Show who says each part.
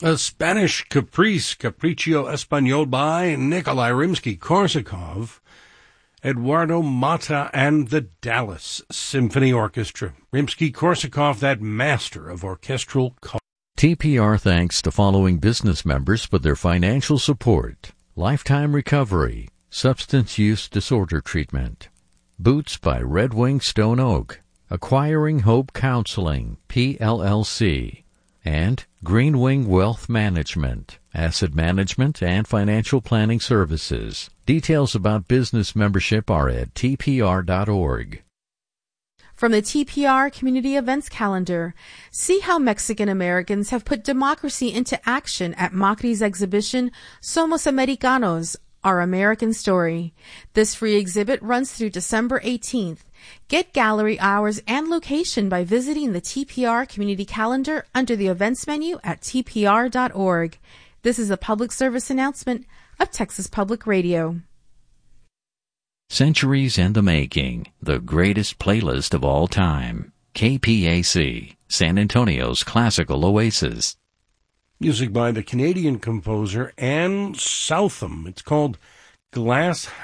Speaker 1: A Spanish Caprice, Capriccio Español by Nikolai Rimsky-Korsakov, Eduardo Mata and the Dallas Symphony Orchestra. Rimsky-Korsakov, that master of orchestral color.
Speaker 2: TPR thanks to following business members for their financial support: Lifetime Recovery, Substance Use Disorder Treatment; Boots by Red Wing Stone Oak; Acquiring Hope Counseling, PLLC; and Green Wing Wealth Management, asset management and financial planning services. Details about business membership are at tpr.org.
Speaker 3: From the TPR Community Events Calendar, see how Mexican Americans have put democracy into action at Macri's exhibition Somos Americanos, Our American Story. This free exhibit runs through December 18th. Get gallery hours and location by visiting the TPR Community Calendar under the events menu at tpr.org. This is a public service announcement of Texas Public Radio.
Speaker 2: Centuries in the Making, the greatest playlist of all time. KPAC, San Antonio's classical oasis.
Speaker 1: Music by the Canadian composer Anne Southam. It's called Glass